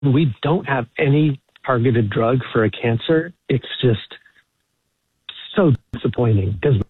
we don't have any targeted drug for a cancer, it's just so disappointing because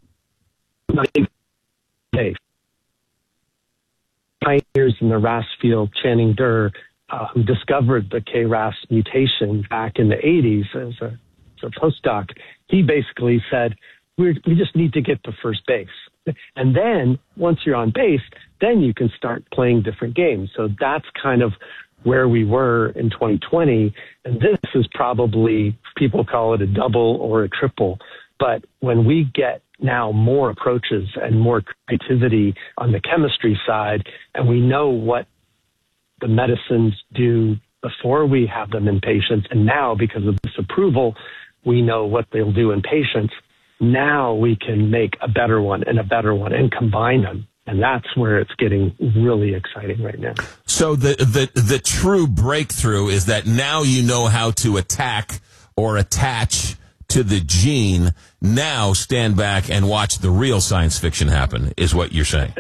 pioneers in the RAS field, Channing Durr, who discovered the KRAS mutation back in the 80s as a postdoc, he basically said, we just need to get to first base. And then once you're on base, then you can start playing different games. So that's kind of where we were in 2020. And this is probably, people call it a double or a triple. But when we get now more approaches and more creativity on the chemistry side, and we know what the medicines do before we have them in patients, and now because of this approval, we know what they'll do in patients. Now we can make a better one and combine them. And that's where it's getting really exciting right now. So the true breakthrough is that now you know how to attack or attach to the gene. Now stand back and watch the real science fiction happen, is what you're saying.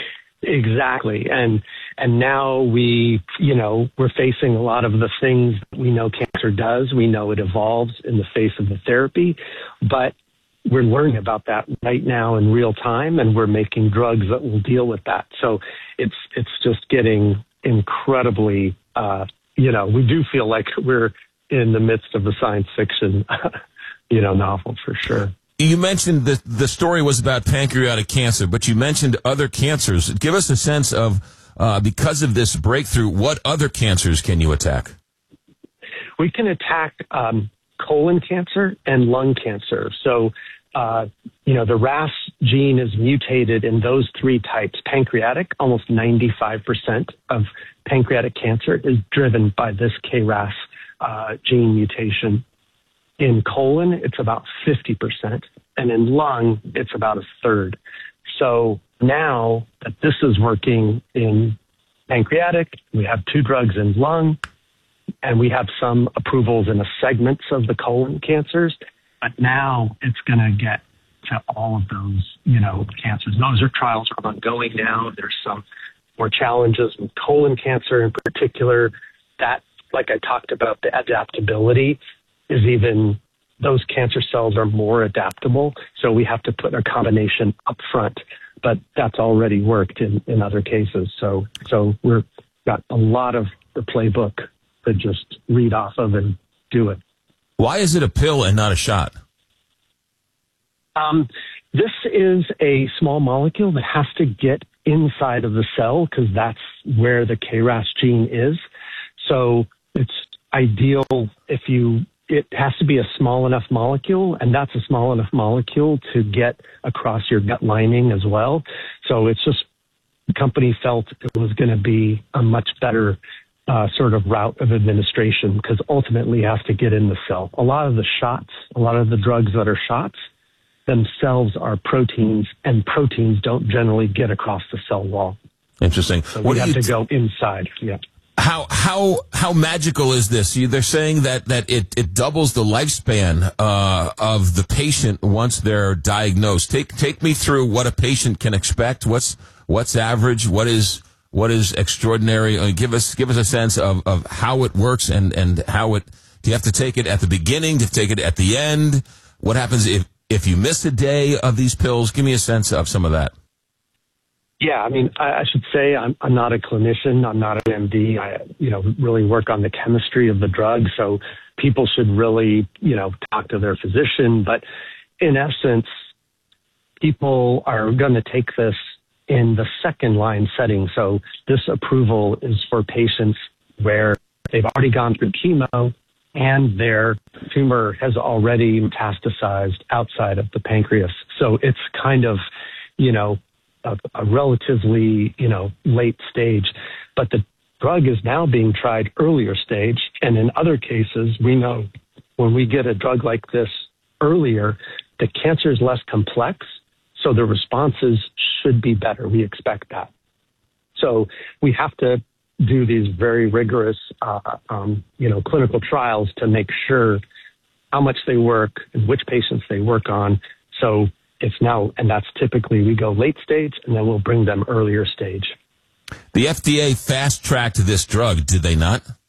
Exactly. And now we're facing a lot of the things we know cancer does. We know it evolves in the face of the therapy, but we're learning about that right now in real time, and we're making drugs that will deal with that. So it's just getting incredibly, we do feel like we're in the midst of the science fiction, novel for sure. You mentioned that the story was about pancreatic cancer, but you mentioned other cancers. Give us a sense of, because of this breakthrough, what other cancers can you attack? We can attack colon cancer and lung cancer. So, the RAS gene is mutated in those three types. Pancreatic, almost 95% of pancreatic cancer is driven by this KRAS gene mutation. In colon, it's about 50%, and in lung, it's about a third. So now that this is working in pancreatic, we have 2 drugs in lung, and we have some approvals in the segments of the colon cancers. But now it's going to get to all of those, cancers. Those trials are ongoing now. There's some more challenges with colon cancer in particular. That, like I talked about, the adaptability is even, those cancer cells are more adaptable. So we have to put a combination up front, but that's already worked in other cases. So we've got a lot of the playbook to just read off of and do it. Why is it a pill and not a shot? This is a small molecule that has to get inside of the cell because that's where the KRAS gene is. So it's ideal it has to be a small enough molecule, and that's a small enough molecule to get across your gut lining as well. So it's just, the company felt it was going to be a much better sort of route of administration because ultimately it has to get in the cell. A lot of the drugs that are shots themselves are proteins, and proteins don't generally get across the cell wall. Interesting. So we have to go inside. Yeah. How magical is this? They're saying that it doubles the lifespan of the patient once they're diagnosed. Take me through what a patient can expect. What's average? What is extraordinary? Give us a sense of how it works and how it. Do you have to take it at the beginning? Do you have to take it at the end? What happens if you miss a day of these pills? Give me a sense of some of that. Yeah, I mean, I should say I'm not a clinician. I'm not an MD. I, really work on the chemistry of the drug. So people should really, talk to their physician. But in essence, people are going to take this in the second line setting. So this approval is for patients where they've already gone through chemo and their tumor has already metastasized outside of the pancreas. So it's kind of, a relatively, late stage, but the drug is now being tried earlier stage. And in other cases, we know when we get a drug like this earlier, the cancer is less complex. So the responses should be better. We expect that. So we have to do these very rigorous, clinical trials to make sure how much they work and which patients they work on. So it's now, and that's typically we go late stage and then we'll bring them earlier stage. The FDA fast-tracked this drug, did they not?